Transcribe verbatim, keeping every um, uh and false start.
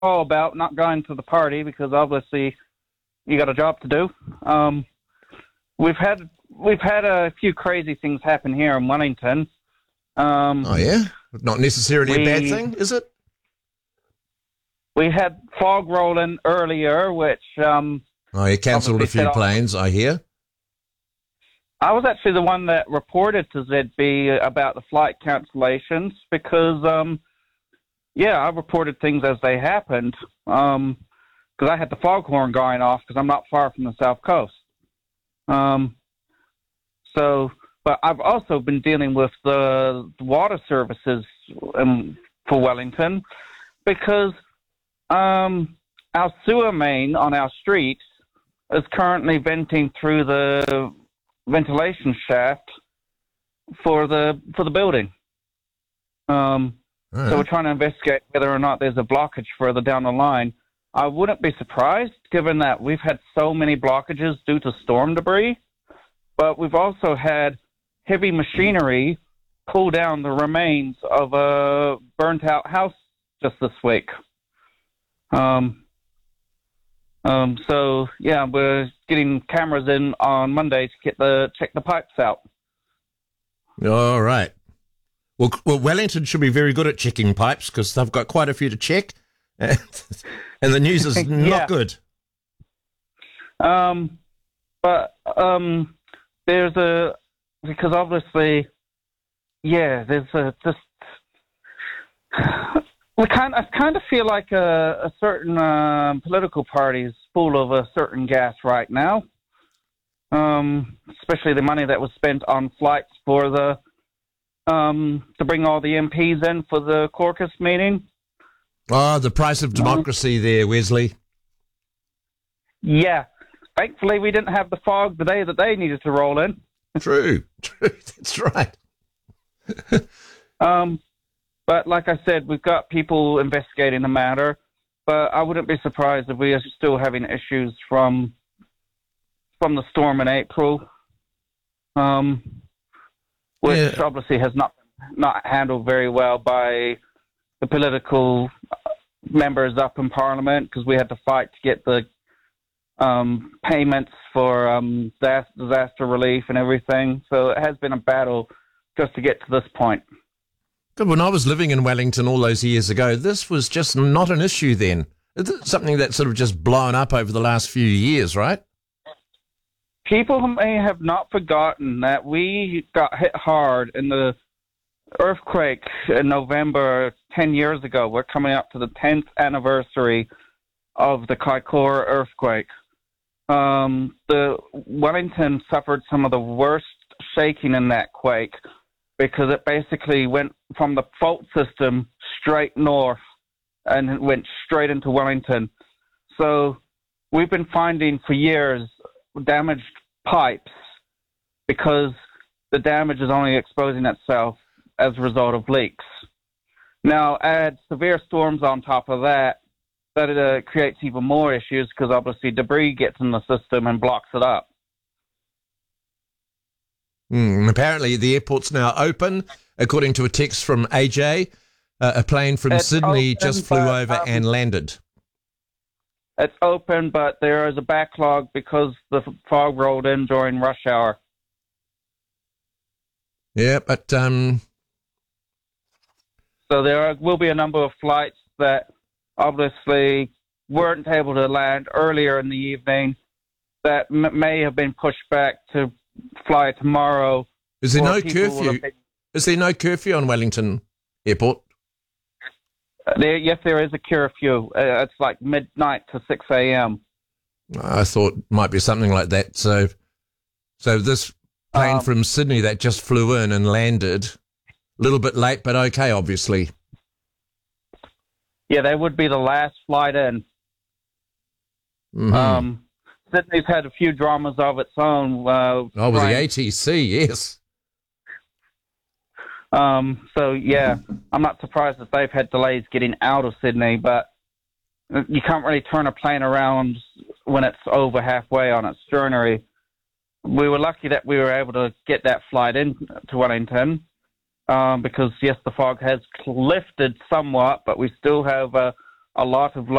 all about not going to the party because obviously you got a job to do. Um, we've had we've had a few crazy things happen here in Wellington. Um, oh yeah, not necessarily we, a bad thing, is it? We had fog rolling earlier, which um, oh, you cancelled a few planes, I hear. I was actually the one that reported to Z B about the flight cancellations because, um, yeah, I reported things as they happened because um, I had the foghorn going off because I'm not far from the South Coast. Um, so, but I've also been dealing with the, the water services um, for Wellington because um, our sewer main on our streets is currently venting through the ventilation shaft for the for the building. Um, right. So we're trying to investigate whether or not there's a blockage further down the line. I wouldn't be surprised, given that we've had so many blockages due to storm debris, but we've also had heavy machinery pull down the remains of a burnt-out house just this week. Um, Um, so yeah, we're getting cameras in on Monday to get the check the pipes out. All right. Well, well, Wellington should be very good at checking pipes because they've got quite a few to check, and, and the news is yeah. not good. Um, but um, there's a because obviously, yeah, there's a just. We kind, I kind of feel like a, a certain uh, political party is full of a certain gas right now, um, especially the money that was spent on flights for the um, to bring all the M Ps in for the caucus meeting. Oh, the price of democracy um, there, Wesley. Yeah. Thankfully, we didn't have the fog the day that they needed to roll in. True. True. That's right. um. But like I said, we've got people investigating the matter, but I wouldn't be surprised if we are still having issues from from the storm in April, um, which yeah. obviously has not not handled very well by the political members up in Parliament because we had to fight to get the um, payments for um, disaster relief and everything. So it has been a battle just to get to this point. When I was living in Wellington all those years ago, this was just not an issue then. It's something that's sort of just blown up over the last few years, right? People may have not forgotten that we got hit hard in the earthquake in November ten years ago. We're coming up to the tenth anniversary of the Kaikoura earthquake. Um, the Wellington suffered some of the worst shaking in that quake, because it basically went from the fault system straight north and it went straight into Wellington. So we've been finding for years damaged pipes because the damage is only exposing itself as a result of leaks. Now add severe storms on top of that, that it uh, creates even more issues because obviously debris gets in the system and blocks it up. Mm, apparently, the airport's now open, according to a text from A J. Uh, a plane from it's Sydney open, just flew but, over um, and landed. It's open, but there is a backlog because the fog rolled in during rush hour. Yeah, but um, so there are, will be a number of flights that obviously weren't able to land earlier in the evening that m- may have been pushed back to fly tomorrow. Is there no curfew? Been... Is there no curfew on Wellington Airport? Uh, there, yes, there is a curfew. Uh, it's like midnight to six a.m. I thought it might be something like that. So, so this plane um, from Sydney that just flew in and landed, a little bit late, but okay, obviously. Yeah, they would be the last flight in. Mm-hmm. Um, Sydney's had a few dramas of its own. Uh, oh, with the A T C, yes. Um, so, yeah, I'm not surprised that they've had delays getting out of Sydney, but you can't really turn a plane around when it's over halfway on its journey. We were lucky that we were able to get that flight in to Wellington um, because, yes, the fog has lifted somewhat, but we still have a a lot of